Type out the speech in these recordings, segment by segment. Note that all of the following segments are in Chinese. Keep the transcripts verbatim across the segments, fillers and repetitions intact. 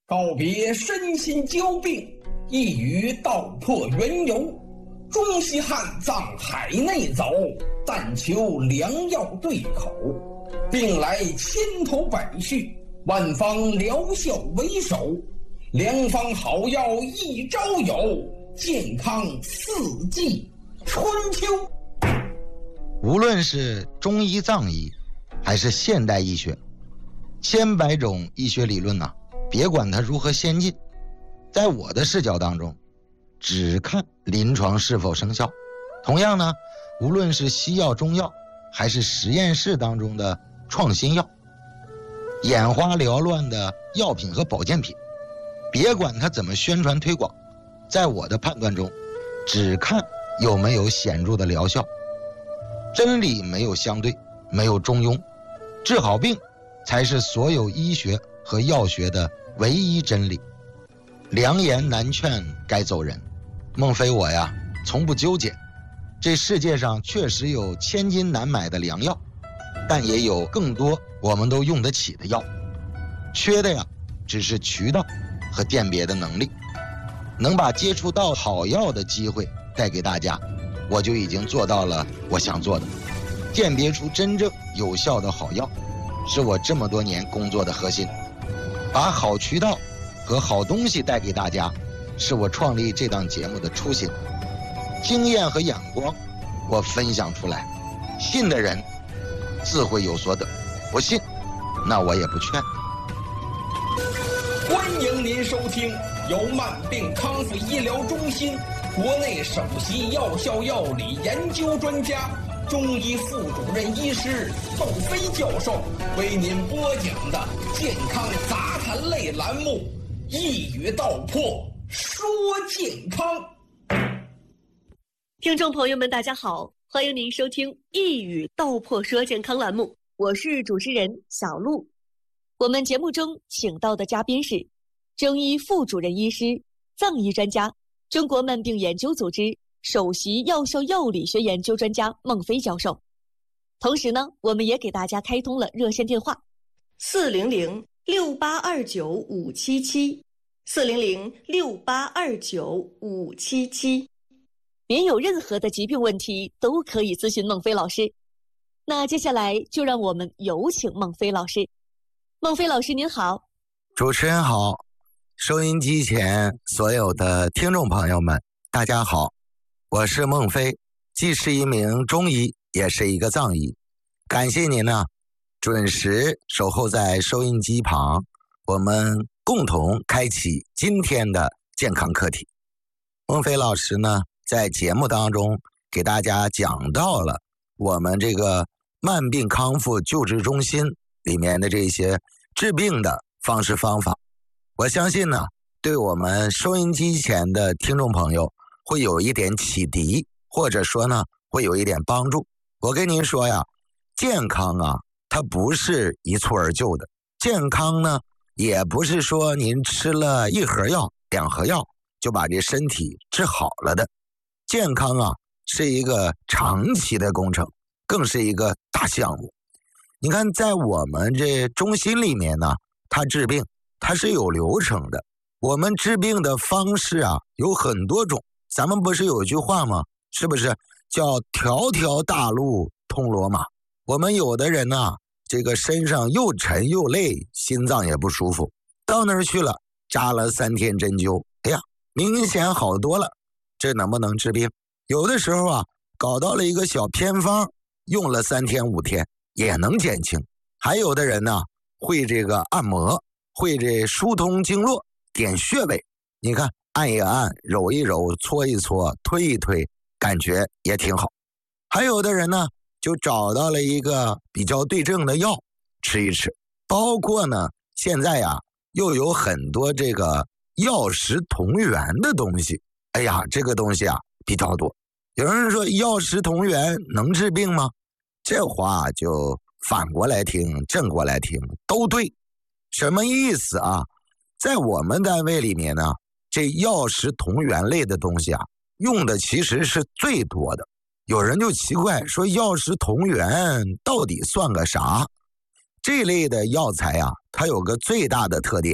告别身心交病，一语道破缘由。中西汉藏海内走，但求良药对口。病来千头百绪，万方疗效为首。良方好药一朝有，健康四季春秋。 无论是中医藏医还是现代医学，千百种医学理论啊，别管它如何先进，在我的视角当中只看临床是否生效。同样呢，无论是西药中药还是实验室当中的创新药，眼花缭乱的药品和保健品，别管它怎么宣传推广，在我的判断中只看有没有显著的疗效。真理没有相对，没有中庸，治好病才是所有医学和药学的唯一真理。良言难劝该走人，孟非我呀从不纠结。这世界上确实有千金难买的良药，但也有更多我们都用得起的药，缺的呀只是渠道和鉴别的能力。能把接触到好药的机会带给大家，我就已经做到了我想做的。鉴别出真正有效的好药，是我这么多年工作的核心。把好渠道和好东西带给大家，是我创立这档节目的初心。经验和眼光我分享出来，信的人自会有所得，不信那我也不劝。 欢迎您收听由慢病康复医疗中心国内首席药效药理研究专家、中医副主任医师窦飞教授为您播讲的健康杂谈类栏目，一语道破说健康。 听众朋友们大家好，欢迎您收听一语道破说健康栏目，我是主持人小璐。我们节目中请到的嘉宾是中医副主任医师、藏医专家、中国慢病研究组织首席药效药理学研究专家孟非教授。同时呢，我们也给大家开通了热线电话四零零六八二九五七七 四零零六八二九五七七。您有任何的疾病问题都可以咨询孟非老师。那接下来就让我们有请孟非老师。孟非老师您好。 主持人好，收音机前所有的听众朋友们大家好，我是孟非，既是一名中医也是一个藏医。感谢您呢准时守候在收音机旁，我们共同开启今天的健康课题。孟非老师呢在节目当中给大家讲到了我们这个慢病康复救治中心里面的这些治病的方式方法，我相信呢对我们收音机前的听众朋友会有一点启迪，或者说呢会有一点帮助。我跟您说呀，健康啊它不是一蹴而就的，健康呢也不是说您吃了一盒药两盒药就把这身体治好了的。健康啊是一个长期的工程，更是一个大项目。你看在我们这中心里面呢，它治病它是有流程的。我们治病的方式啊有很多种，咱们不是有句话吗？是不是叫条条大路通罗马？我们有的人呢，这个身上又沉又累，心脏也不舒服，到那儿去了扎了三天针灸，哎呀明显好多了，这能不能治病？有的时候啊搞到了一个小偏方，用了三天五天也能减轻。还有的人呢会这个按摩，会这疏通经络点穴位，你看按一按揉一揉搓一搓推一推，感觉也挺好。还有的人呢就找到了一个比较对症的药吃一吃。包括呢现在呀又有很多这个药食同源的东西，哎呀这个东西啊比较多。有人说药食同源能治病吗？这话就反过来听正过来听都对。什么意思啊？在我们单位里面呢，这药食同源类的东西啊用的其实是最多的。有人就奇怪说药食同源到底算个啥？这类的药材啊它有个最大的特点，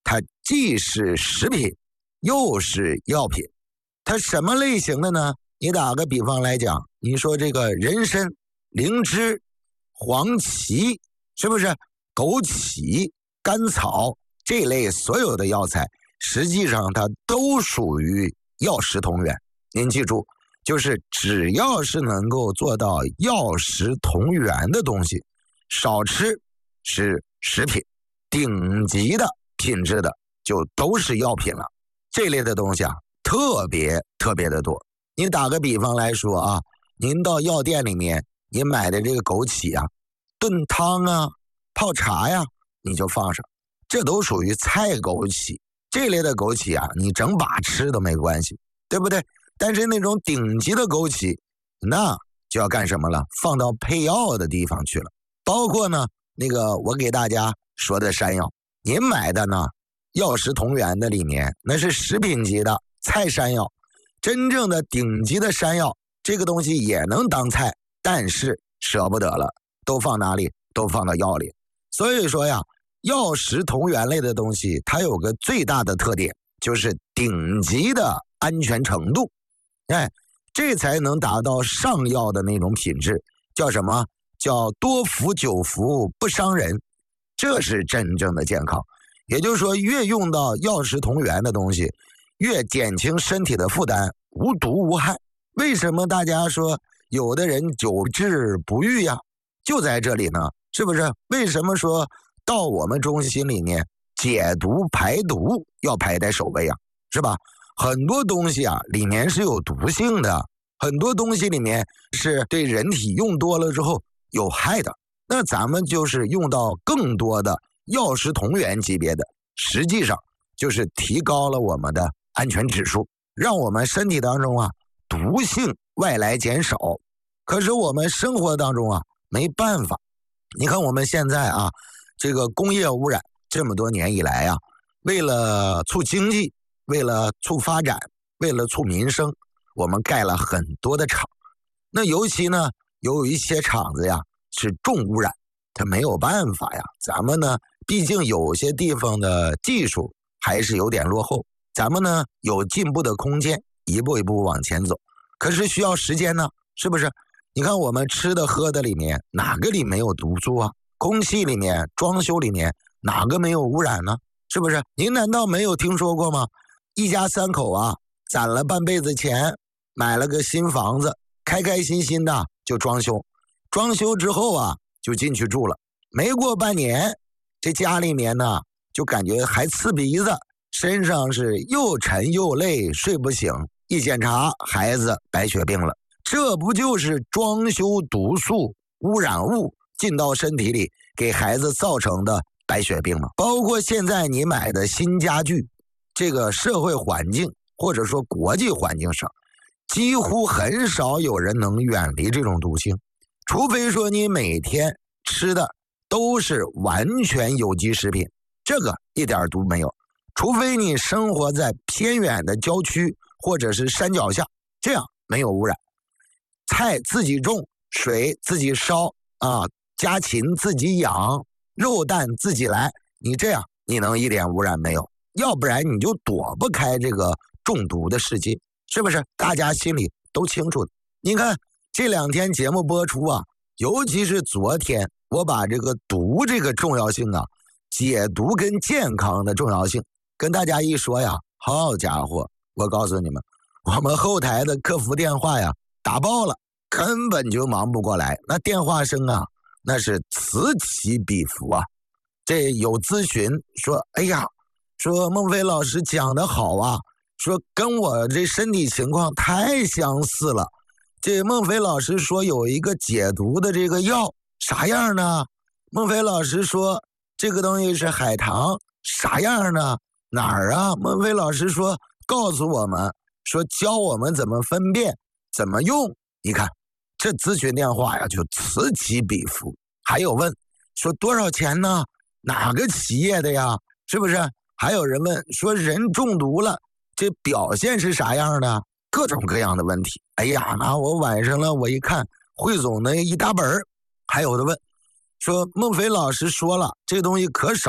它既是食品又是药品。它什么类型的呢？你打个比方来讲，你说这个人参、灵芝、黄芪，是不是枸杞、甘草这类所有的药材，实际上它都属于药食同源。您记住，就是只要是能够做到药食同源的东西，少吃是食品，顶级的品质的就都是药品了。这类的东西啊，特别特别的多。你打个比方来说啊，您到药店里面，您买的这个枸杞啊，炖汤啊、泡茶呀，你就放上，这都属于菜枸杞。这类的枸杞啊，你整把吃都没关系，对不对？但是那种顶级的枸杞，那就要干什么了？放到配药的地方去了。包括呢，那个我给大家说的山药，您买的呢，药食同源的里面，那是食品级的菜山药。真正的顶级的山药，这个东西也能当菜，但是舍不得了，都放哪里？都放到药里。所以说呀，药食同源类的东西，它有个最大的特点，就是顶级的安全程度。哎，这才能达到上药的那种品质，叫什么？叫多服久服不伤人，这是真正的健康。也就是说，越用到药食同源的东西，越减轻身体的负担，无毒无害。为什么大家说有的人久治不愈呀？就在这里呢，是不是？为什么说到我们中心里面解毒排毒要排在首位啊？是吧？很多东西啊，里面是有毒性的，很多东西里面是对人体用多了之后有害的。那咱们就是用到更多的药食同源级别的，实际上就是提高了我们的安全指数，让我们身体当中啊毒性外来减少。可是我们生活当中啊没办法，你看我们现在啊这个工业污染这么多年以来啊，为了促经济，为了促发展，为了促民生，我们盖了很多的厂。那尤其呢有一些厂子呀是重污染，它没有办法呀。咱们呢毕竟有些地方的技术还是有点落后，咱们呢有进步的空间，一步一步往前走。可是需要时间呢，是不是？你看我们吃的喝的里面，哪个里没有毒素啊？空气里面、装修里面，哪个没有污染呢？是不是？您难道没有听说过吗？一家三口啊，攒了半辈子钱，买了个新房子，开开心心的就装修。装修之后啊，就进去住了。没过半年，这家里面呢，就感觉还刺鼻子，身上是又沉又累，睡不醒。一检查，孩子白血病了。这不就是装修毒素、污染物进到身体里，给孩子造成的白血病吗？包括现在你买的新家具，这个社会环境或者说国际环境上，几乎很少有人能远离这种毒性，除非说你每天吃的都是完全有机食品，这个一点毒没有。除非你生活在偏远的郊区或者是山脚下，这样没有污染。菜自己种，水自己烧啊，家禽自己养，肉蛋自己来，你这样你能一点污染没有？要不然你就躲不开这个中毒的世界，是不是？大家心里都清楚的。你看这两天节目播出啊，尤其是昨天，我把这个毒这个重要性啊，解毒跟健康的重要性跟大家一说呀，好家伙，我告诉你们，我们后台的客服电话呀打爆了，根本就忙不过来。那电话声啊，那是此起彼伏啊。这有咨询说，哎呀，说孟非老师讲得好啊，说跟我这身体情况太相似了。这孟非老师说有一个解毒的这个药，啥样呢？孟非老师说这个东西是海棠，啥样呢？哪儿啊？孟非老师说告诉我们，说教我们怎么分辨怎么用。你看这咨询电话呀就此起彼伏。还有问说多少钱呢？哪个企业的呀？是不是？还有人问说人中毒了，这表现是啥样的？各种各样的问题。哎呀，那我晚上了，我一看汇总的一大本。还有的问说孟非老师说了这东西可少了，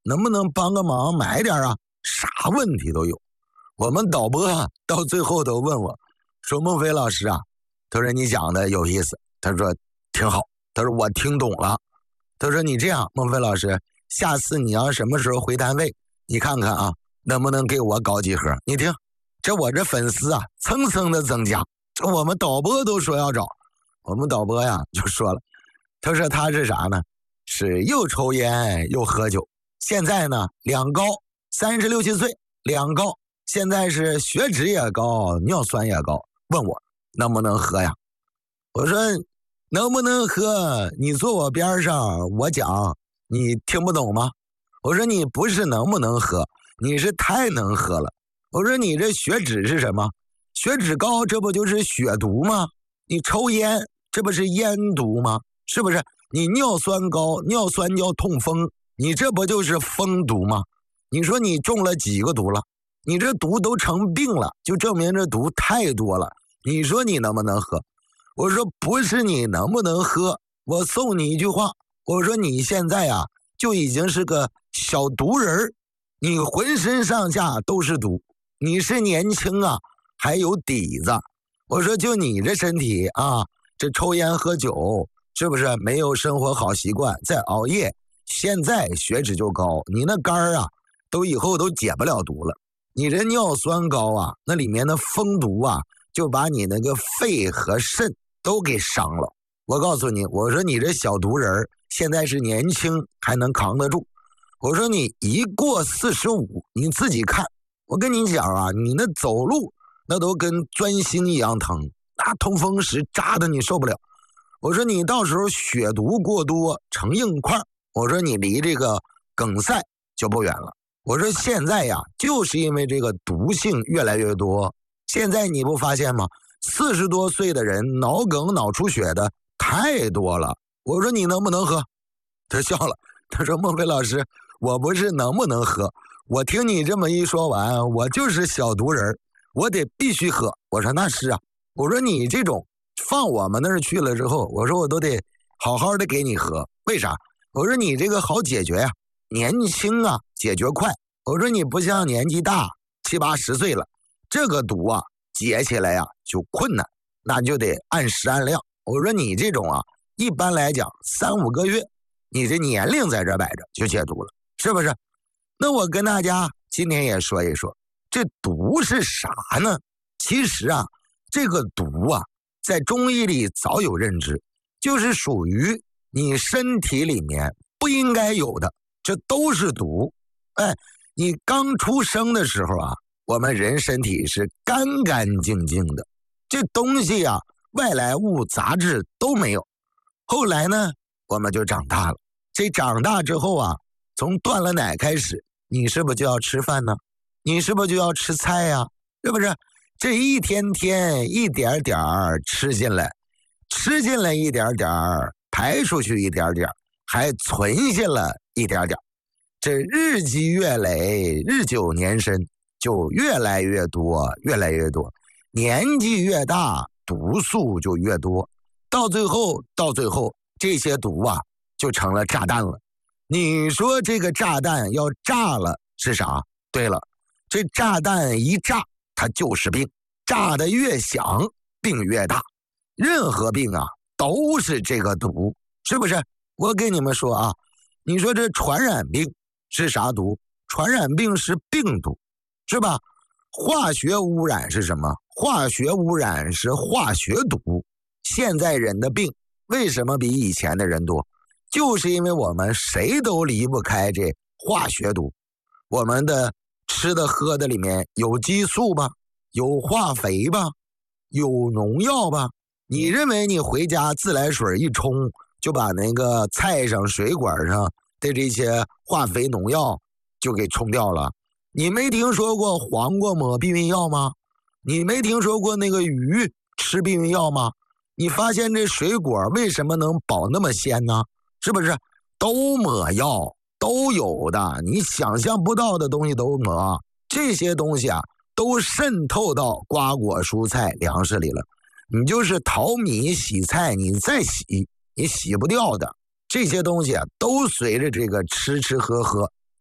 能不能帮个忙买点啊？啥问题都有。我们导播啊，到最后都问我说：“孟非老师啊，他说你讲的有意思，他说挺好，他说我听懂了，他说你这样，孟非老师，下次你要什么时候回单位，你看看啊，能不能给我搞几盒？你听，这我这粉丝啊，蹭蹭的增加，这我们导播都说要找，我们导播呀就说了，他说他是啥呢？是又抽烟又喝酒，现在呢两高，三十六七岁，两高，现在是血脂也高，尿酸也高，问我能不能喝呀？我说能不能喝？你坐我边上，我讲，你听不懂吗？我说你不是能不能喝，你是太能喝了。我说你这血脂是什么？血脂高，这不就是血毒吗？你抽烟，这不是烟毒吗？是不是？你尿酸高，尿酸叫痛风，你这不就是风毒吗？你说你中了几个毒了？你这毒都成病了，就证明这毒太多了。你说你能不能喝？我说不是你能不能喝，我送你一句话，我说你现在啊就已经是个小毒人，你浑身上下都是毒，你是年轻啊，还有底子。我说就你这身体啊，这抽烟喝酒，是不是没有生活好习惯，再熬夜，现在血脂就高，你那肝啊都以后都解不了毒了。你这尿酸高啊，那里面的风毒啊就把你那个肺和肾都给伤了。我告诉你，我说你这小毒人现在是年轻还能扛得住，我说你一过四十五你自己看，我跟你讲啊，你那走路那都跟钻心一样疼，那痛风石扎的你受不了。我说你到时候血毒过多成硬块，我说你离这个梗塞就不远了。我说现在呀，就是因为这个毒性越来越多，现在你不发现吗？四十多岁的人脑梗脑出血的太多了。我说你能不能喝？他笑了，他说孟非老师，我不是能不能喝，我听你这么一说完，我就是小毒人，我得必须喝。我说那是啊，我说你这种放我们那儿去了之后，我说我都得好好的给你喝。为啥？我说你这个好解决呀、啊，年轻啊，解决快。我说你不像年纪大，七八十岁了，这个毒啊解起来呀、啊、就困难，那就得按时按量。我说你这种啊，一般来讲三五个月，你这年龄在这摆着就解毒了，是不是？那我跟大家今天也说一说，这毒是啥呢？其实啊，这个毒啊，在中医里早有认知，就是属于你身体里面不应该有的，这都是毒。哎，你刚出生的时候啊，我们人身体是干干净净的，这东西啊，外来物杂质都没有。后来呢，我们就长大了。这长大之后啊，从断了奶开始，你是不是就要吃饭呢？你是不是就要吃菜呀、啊？是不是？这一天天一点点吃进来，吃进来一点点，排出去一点点，还存下了一点点。这日积月累，日久年深，就越来越多，越来越多。年纪越大，毒素就越多。到最后，到最后，这些毒啊，就成了炸弹了。你说这个炸弹要炸了是啥？对了，这炸弹一炸，它就是病。炸得越响，病越大。任何病啊，都是这个毒，是不是？我跟你们说啊，你说这传染病是啥毒？传染病是病毒，是吧？化学污染是什么？化学污染是化学毒。现在人的病为什么比以前的人多？就是因为我们谁都离不开这化学毒。我们的吃的喝的里面有激素吧，有化肥吧，有农药吧。你认为你回家自来水一冲，就把那个菜上水管上的这些化肥农药就给冲掉了？你没听说过黄瓜抹避孕药吗？你没听说过那个鱼吃避孕药吗？你发现这水果为什么能保那么鲜呢？是不是都抹药，都有的，你想象不到的东西都抹。这些东西啊都渗透到瓜果蔬菜粮食里了。你就是淘米洗菜，你再洗你洗不掉的。这些东西啊都随着这个吃吃喝喝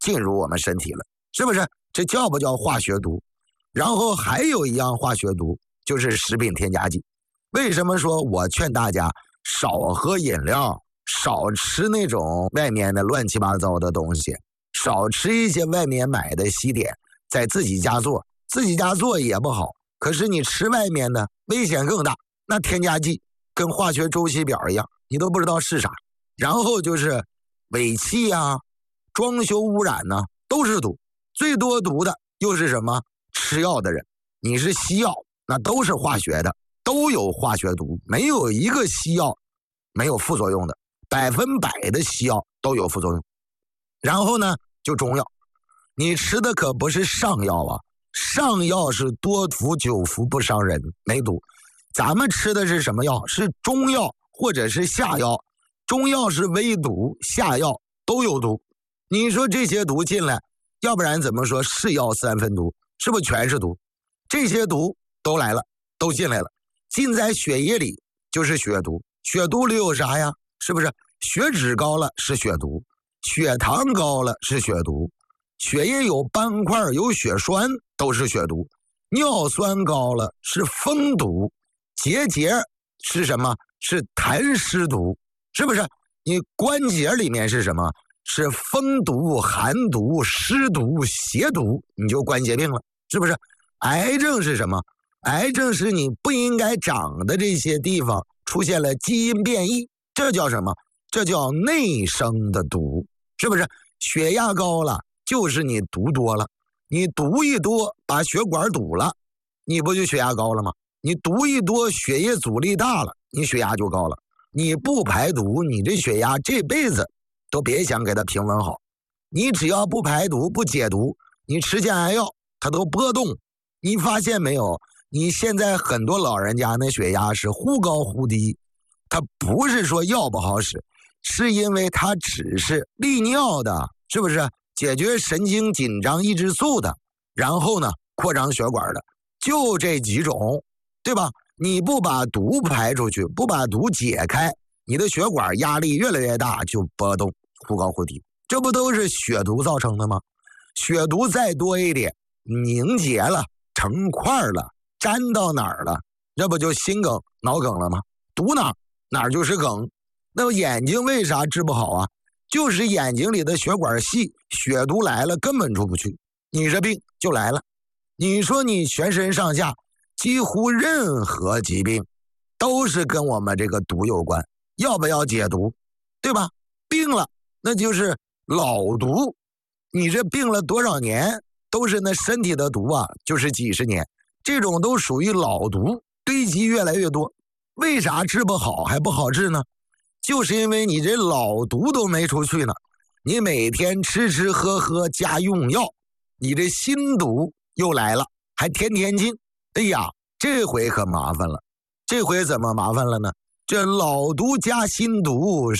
进入我们身体了，是不是？这叫不叫化学毒？然后还有一样化学毒，就是食品添加剂。为什么说我劝大家少喝饮料，少吃那种外面的乱七八糟的东西，少吃一些外面买的西点，在自己家做，自己家做也不好，可是你吃外面的危险更大，那添加剂跟化学周期表一样，你都不知道是啥。然后就是尾气啊，装修污染呢、啊，都是毒。最多毒的又是什么？吃药的人，你是西药，那都是化学的，都有化学毒，没有一个西药没有副作用的，百分百的西药都有副作用。然后呢，就中药，你吃的可不是上药啊，上药是多服久服不伤人，没毒。咱们吃的是什么药？是中药或者是下药。中药是微毒，下药都有毒。你说这些毒进来，要不然怎么说是药三分毒？是不是全是毒？这些毒都来了，都进来了，进在血液里就是血毒。血毒里有啥呀？是不是血脂高了是血毒，血糖高了是血毒，血液有斑块有血栓都是血毒，尿酸高了是风毒，结节是什么？是痰湿毒，是不是？你关节里面是什么？是风毒、寒毒、湿毒、邪毒，你就关节病了，是不是？癌症是什么？癌症是你不应该长的这些地方出现了基因变异，这叫什么？这叫内生的毒，是不是？血压高了就是你毒多了，你毒一多把血管堵了，你不就血压高了吗？你毒一多血液阻力大了，你血压就高了。你不排毒，你这血压这辈子都别想给它平稳好。你只要不排毒不解毒，你吃降压药它都波动。你发现没有？你现在很多老人家那血压是忽高忽低，它不是说药不好使，是因为它只是利尿的，是不是？解决神经紧张抑制素的，然后呢扩张血管的，就这几种，对吧？你不把毒排出去，不把毒解开，你的血管压力越来越大，就波动忽高忽低，这不都是血毒造成的吗？血毒再多一点，凝结了成块了，粘到哪儿了？这不就心梗脑梗了吗？毒哪哪儿就是梗。那眼睛为啥治不好啊？就是眼睛里的血管细，血毒来了根本出不去，你这病就来了。你说你全身上下几乎任何疾病都是跟我们这个毒有关，要不要解毒？对吧？病了那就是老毒，你这病了多少年都是那身体的毒啊，就是几十年，这种都属于老毒，堆积越来越多。为啥治不好还不好治呢？就是因为你这老毒都没出去呢，你每天吃吃喝喝加用药，你这新毒又来了，还天天进。哎呀，这回可麻烦了。这回怎么麻烦了呢？这老毒加新毒